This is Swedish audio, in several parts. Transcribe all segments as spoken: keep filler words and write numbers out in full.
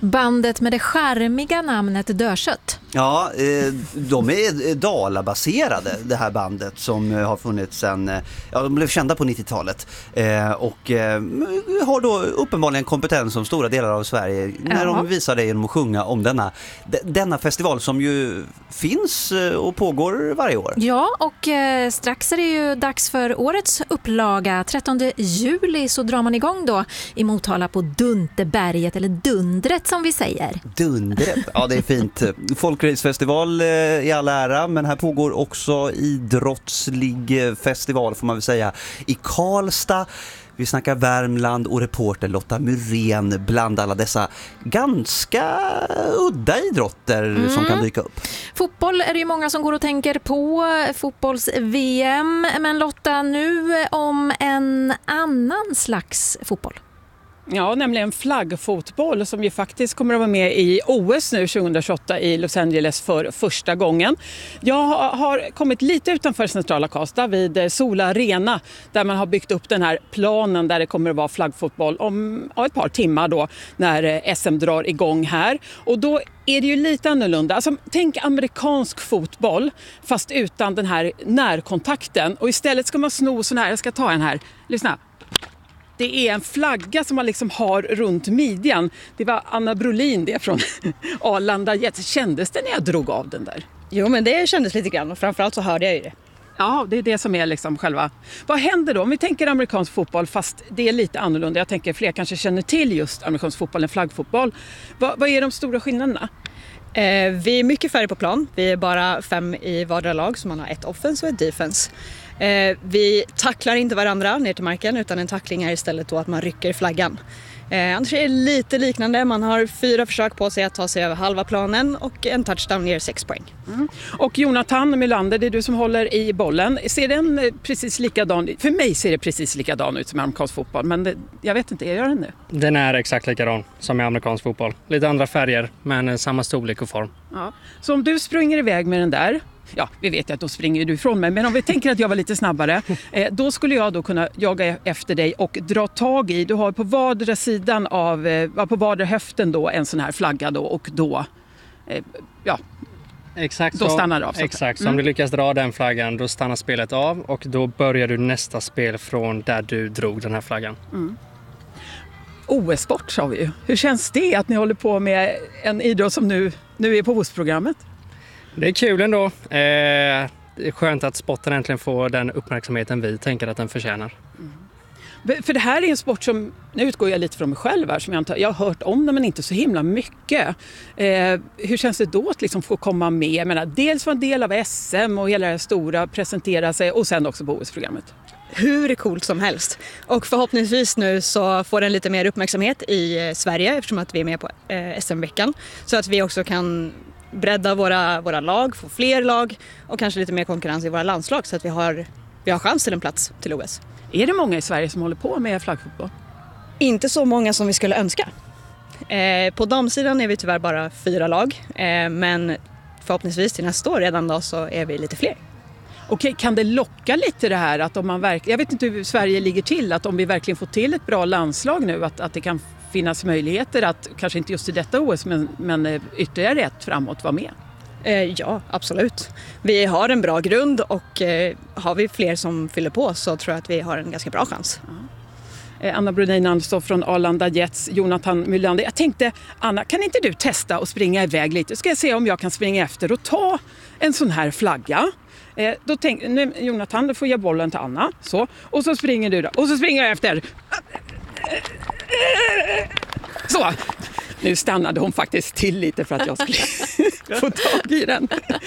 Bandet med det charmiga namnet Dödkött. Ja, eh, de är Dala-baserade, det här bandet som har funnits sedan, ja, de blev kända på nittiotalet eh, och eh, har då uppenbarligen kompetens som stora delar av Sverige när ja. de visar det genom att sjunga om denna, d- denna festival som ju finns och pågår varje år. Ja, och eh, strax är det ju dags för årets upplaga. trettonde juli så drar man igång då i Motala på Dunterberget, eller Dundret som vi säger. Dundret, ja det är fint. Folkrace-festival i all ära, men här pågår också idrottslig festival får man väl säga i Karlstad. Vi snackar Värmland och reporter Lotta Myrén bland alla dessa ganska udda idrotter mm. som kan dyka upp. Fotboll är det ju många som går och tänker på, fotbolls-V M, men Lotta, nu om en annan slags fotboll. Ja, nämligen flaggfotboll som ju faktiskt kommer att vara med i O S nu tjugohundratjugoåtta i Los Angeles för första gången. Jag har kommit lite utanför centrala Karlstad vid Sola Arena där man har byggt upp den här planen där det kommer att vara flaggfotboll om ja, ett par timmar då när S M drar igång här. Och då är det ju lite annorlunda. Alltså, tänk amerikansk fotboll fast utan den här närkontakten. Och istället ska man sno sån här, jag ska ta en här, lyssna. Det är en flagga som man liksom har runt midjan. Det var Anna Brolin det från Arlanda Jets. Kändes det när jag drog av den där? Jo, men det kändes lite grann och framförallt så hörde jag ju det. Ja, det är det som är liksom själva. Vad händer då om vi tänker amerikansk fotboll fast det är lite annorlunda? Jag tänker fler kanske känner till just amerikansk fotboll än flaggfotboll. Vad, vad är de stora skillnaderna? Eh, vi är mycket färre på plan. Vi är bara fem i vardera lag så man har ett offense och ett defense. Eh, vi tacklar inte varandra ner till marken utan en tackling är istället då att man rycker flaggan. Eh, annars är det lite liknande. Man har fyra försök på sig att ta sig över halva planen och en touchdown ger sex poäng. Mm. Och Jonathan Mylander, det är du som håller i bollen. Ser den precis likadan ut? För mig ser det precis likadan ut som amerikansk fotboll, men det, jag vet inte, gör den nu? Den är exakt likadan som i amerikansk fotboll. Lite andra färger, men samma storlek och form. Ja. Så om du springer iväg med den där, ja, vi vet ju att då springer du ifrån mig, men om vi tänker att jag var lite snabbare, eh, då skulle jag då kunna jaga efter dig och dra tag i, du har på vardera sidan av, eh, på vardera höften då en sån här flagga då och då, eh, ja, exakt då så, stannar det av. Exakt, så mm. om du lyckas dra den flaggan, då stannar spelet av och då börjar du nästa spel från där du drog den här flaggan. Mm. O S-sport sa vi ju. Hur känns det att ni håller på med en idrott som nu, nu är på O S-programmet? Det är kul ändå. Eh, det är skönt att sporten äntligen får den uppmärksamheten vi tänker att den förtjänar. Mm. För det här är en sport som, nu utgår jag lite från mig själv här, som jag, inte, jag har hört om den men inte så himla mycket. Eh, hur känns det då att liksom få komma med? Jag menar, dels vara en del av S M och hela det stora, presentera sig och sen också på O S-programmet. Hur coolt som helst. Och förhoppningsvis nu så får den lite mer uppmärksamhet i Sverige eftersom att vi är med på eh, S M-veckan. Så att vi också kan bredda våra, våra lag, få fler lag och kanske lite mer konkurrens i våra landslag så att vi har, vi har chans till en plats till O S. Är det många i Sverige som håller på med flaggfotboll? Inte så många som vi skulle önska. Eh, på damsidan är vi tyvärr bara fyra lag, eh, men förhoppningsvis till nästa år redan då så är vi lite fler. Okej, kan det locka lite det här att om man verkligen, jag vet inte hur Sverige ligger till, att om vi verkligen får till ett bra landslag nu att, att det kan finnas möjligheter att, kanske inte just i detta O S, men, men ytterligare ett framåt vara med? Eh, ja, absolut. Vi har en bra grund och eh, har vi fler som fyller på så tror jag att vi har en ganska bra chans. Ja. Eh, Anna Brolin Andersson från Arlanda Jets, Jonathan Mylander. Jag tänkte, Anna, kan inte du testa att springa iväg lite? Ska jag se om jag kan springa efter och ta en sån här flagga? Eh, då tänk, nu, Jonathan, då får jag bollen till Anna. Så. Och så springer du då. Och så springer jag efter. Så. Nu stannade hon faktiskt till lite för att jag skulle få tag i den.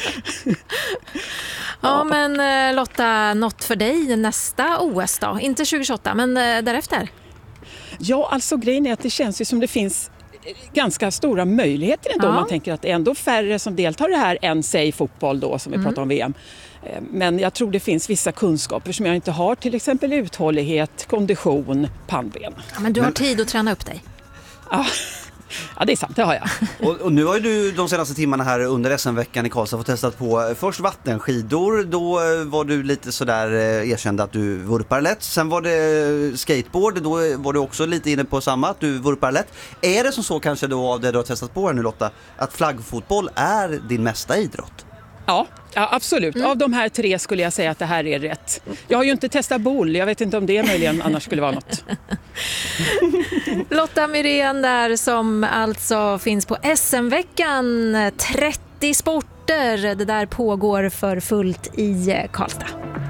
Ja, men Lotta, något för dig nästa O S då? Inte tjugohundratjugoåtta, men därefter? Ja, alltså grejen är att det känns ju som det finns ganska stora möjligheter ändå. Ja. Man tänker att det är ändå färre som deltar i det här än sig fotboll då som vi mm. pratar om V M. Men jag tror det finns vissa kunskaper som jag inte har, till exempel uthållighet, kondition, pannben. Ja, men du har tid att träna upp dig. Ja, Ja, det är sant, det har jag. Och, och nu har ju du de senaste timmarna här under S M-veckan i Karlstad fått testat på först vattenskidor. Då var du lite sådär erkände att du vurpar lätt. Sen var det skateboard, då var du också lite inne på samma, att du vurpar lätt. Är det som så kanske då av det du har testat på här nu Lotta, att flaggfotboll är din mesta idrott? Ja, ja absolut. Mm. Av de här tre skulle jag säga att det här är rätt. Jag har ju inte testat boll, jag vet inte om det möjligen annars skulle vara något. Lotta Myrén där som alltså finns på S M-veckan. trettio sporter, det där pågår för fullt i Karlstad.